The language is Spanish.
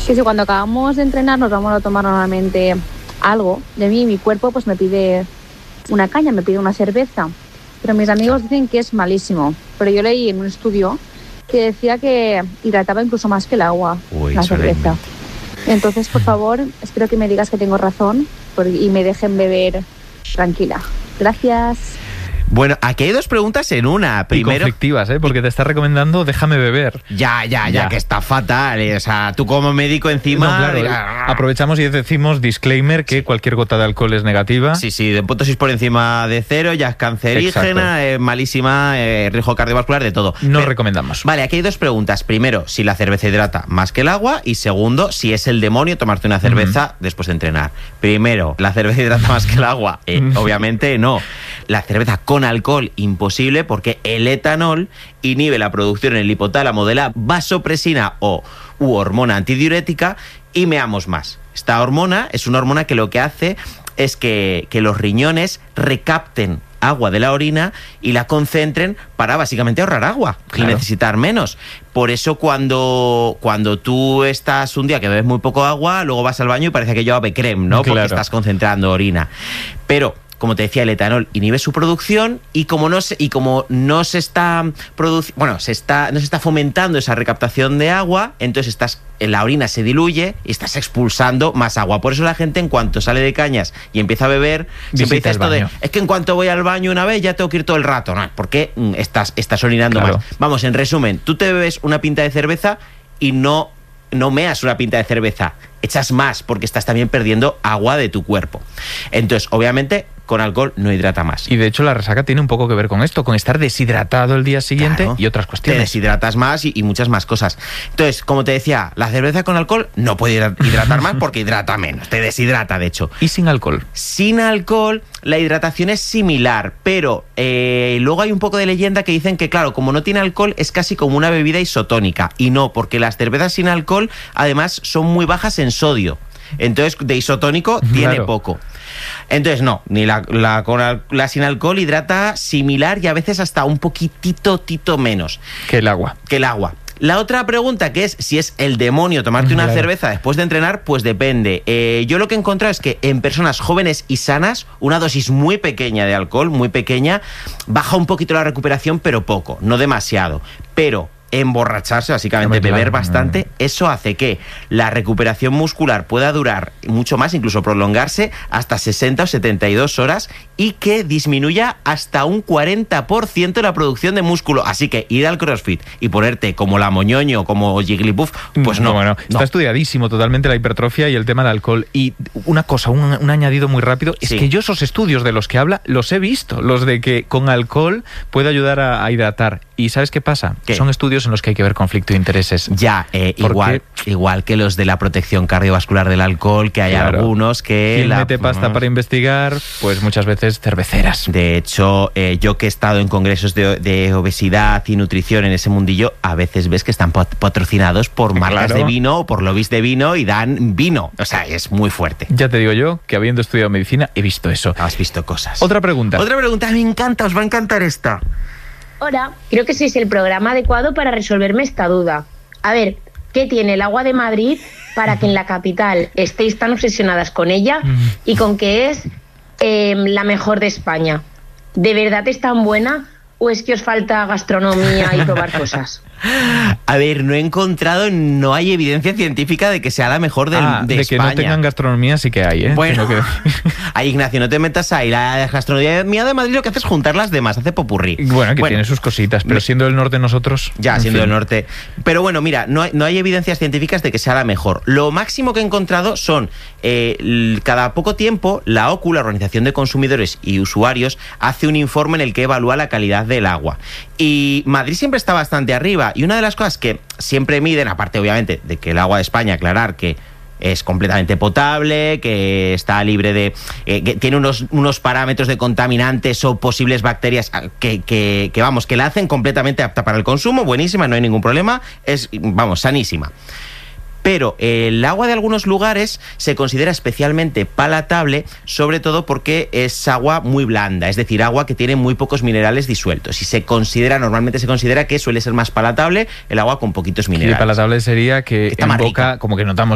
Sí, cuando acabamos de entrenar nos vamos a tomar normalmente algo. De mí, mi cuerpo pues me pide una caña, me pide una cerveza. Pero mis amigos dicen que es malísimo. Pero yo leí en un estudio que decía que hidrataba incluso más que el agua, la cerveza. Entonces, por favor, espero que me digas que tengo razón y me dejen beber tranquila. Gracias. Bueno, aquí hay dos preguntas en una. Primero, y conflictivas, porque te está recomendando déjame beber. Ya, que está fatal. O sea, tú como médico encima... No, claro, aprovechamos y decimos, disclaimer, que cualquier gota de alcohol es negativa. Sí, de punto 6 por encima de 0, ya es cancerígena, malísima, riesgo cardiovascular, de todo. No recomendamos. Vale, aquí hay dos preguntas. Primero, si la cerveza hidrata más que el agua. Y segundo, si es el demonio tomarte una cerveza después de entrenar. Primero, ¿la cerveza hidrata más que el agua? Obviamente no. La cerveza con alcohol, imposible, porque el etanol inhibe la producción en el hipotálamo de la vasopresina u hormona antidiurética y meamos más. Esta hormona es una hormona que lo que hace es que los riñones recapten agua de la orina y la concentren para básicamente ahorrar agua y necesitar menos. Por eso cuando tú estás un día que bebes muy poco agua, luego vas al baño y parece que lleva creme, ¿no? Porque estás concentrando orina. Pero como te decía, el etanol inhibe su producción y como no se está no se está fomentando esa recaptación de agua, entonces la orina se diluye y estás expulsando más agua. Por eso la gente, en cuanto sale de cañas y empieza a beber, siempre dice esto de, es que en cuanto voy al baño una vez ya tengo que ir todo el rato. No, porque estás orinando más. Vamos, en resumen, tú te bebes una pinta de cerveza y no meas una pinta de cerveza, echas más porque estás también perdiendo agua de tu cuerpo. Entonces, obviamente, con alcohol no hidrata más. Y de hecho la resaca tiene un poco que ver con esto, con estar deshidratado el día siguiente y otras cuestiones. Te deshidratas más y muchas más cosas. Entonces, como te decía, la cerveza con alcohol no puede hidratar más porque hidrata menos, te deshidrata de hecho. ¿Y sin alcohol? Sin alcohol la hidratación es similar, pero luego hay un poco de leyenda que dicen que, claro, como no tiene alcohol es casi como una bebida isotónica. Y no, porque las cervezas sin alcohol además son muy bajas en sodio. Entonces, de isotónico tiene poco. Entonces, no, ni la sin alcohol hidrata similar y a veces hasta un poquitito menos. Que el agua. La otra pregunta, que es si es el demonio tomarte una cerveza después de entrenar, pues depende. Yo lo que he encontrado es que en personas jóvenes y sanas, una dosis muy pequeña de alcohol, muy pequeña, baja un poquito la recuperación, pero poco, no demasiado. Pero emborracharse, básicamente beber bastante, eso hace que la recuperación muscular pueda durar mucho más, incluso prolongarse hasta 60 o 72 horas y que disminuya hasta un 40% la producción de músculo. Así que ir al CrossFit y ponerte como la Moñoño, como Jigglypuff, pues no. Está estudiadísimo totalmente la hipertrofia y el tema del alcohol. Y una cosa, un añadido muy rápido, es que yo esos estudios de los que habla los he visto, los de que con alcohol puede ayudar a hidratar. ¿Y sabes qué pasa? Son estudios en los que hay que ver conflicto de intereses. Igual que los de la protección cardiovascular del alcohol, que hay algunos que... ¿Quién mete pasta para investigar? Pues muchas veces cerveceras. De hecho, yo que he estado en congresos de obesidad y nutrición en ese mundillo, a veces ves que están patrocinados por marcas de vino o por lobbies de vino y dan vino. O sea, es muy fuerte. Ya te digo yo que habiendo estudiado medicina he visto eso. Has visto cosas. Otra pregunta, me encanta, os va a encantar esta. Hola, creo que sois el programa adecuado para resolverme esta duda. A ver, ¿qué tiene el agua de Madrid para que en la capital estéis tan obsesionadas con ella y con que es la mejor de España? ¿De verdad es tan buena o es que os falta gastronomía y probar cosas? A ver, no hay evidencia científica de que sea la mejor de España. De que no tengan gastronomía sí que hay, ¿eh? Bueno, ay, Ignacio, no te metas ahí. La gastronomía de Madrid lo que hace es juntar las demás, hace popurrí. Bueno, tiene sus cositas, pero siendo del norte nosotros... Ya, siendo del norte. Pero bueno, mira, no hay evidencias científicas de que sea la mejor. Lo máximo que he encontrado son, cada poco tiempo, la OCU, la Organización de Consumidores y Usuarios, hace un informe en el que evalúa la calidad del agua. Y Madrid siempre está bastante arriba. Y una de las cosas que siempre miden, aparte obviamente de que el agua de España, aclarar que es completamente potable, que está libre de... que tiene unos parámetros de contaminantes o posibles bacterias que la hacen completamente apta para el consumo, buenísima, no hay ningún problema, es, sanísima. Pero el agua de algunos lugares se considera especialmente palatable, sobre todo porque es agua muy blanda, es decir, agua que tiene muy pocos minerales disueltos. Y normalmente se considera que suele ser más palatable el agua con poquitos minerales. Y palatable sería que en boca como que notamos